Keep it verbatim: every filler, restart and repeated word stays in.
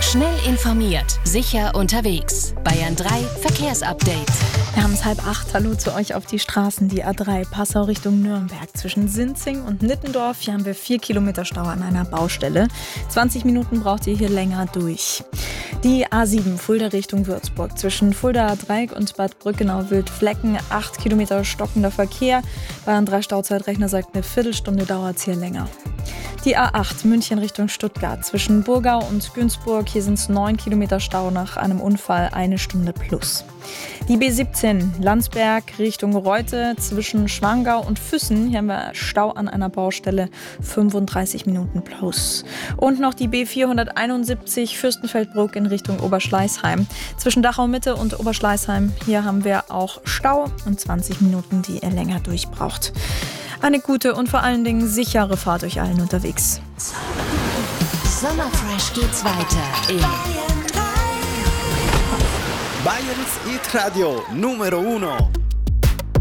Schnell informiert, sicher unterwegs. Bayern drei Verkehrsupdate. Wir haben es halb acht. Hallo zu euch auf die Straßen. Die A drei Passau Richtung Nürnberg. Zwischen Sinzing und Nittendorf. Hier haben wir vier Kilometer Stau an einer Baustelle. zwanzig Minuten braucht ihr hier länger durch. Die A sieben Fulda Richtung Würzburg. Zwischen Fulda Dreieck und Bad Brückenau-Wildflecken. acht Kilometer stockender Verkehr. Bayern drei Stauzeitrechner sagt, eine Viertelstunde dauert es hier länger. Die A acht München Richtung Stuttgart. Zwischen Burgau und Günzburg. Hier sind es neun Kilometer Stau nach einem Unfall. Eine Stunde plus. Die B siebzehn Landsberg Richtung Reute. Zwischen Schwangau und Füssen. Hier haben wir Stau an einer Baustelle. fünfunddreißig Minuten plus. Und noch die B vierhunderteinundsiebzig Fürstenfeldbruck in Richtung Oberschleißheim. Zwischen Dachau Mitte und Oberschleißheim. Hier haben wir auch Stau und zwanzig Minuten, die ihr länger durchbraucht. Eine gute und vor allen Dingen sichere Fahrt euch allen unterwegs. Sommerfresh geht's weiter in Bayerns Hit Radio Numero uno.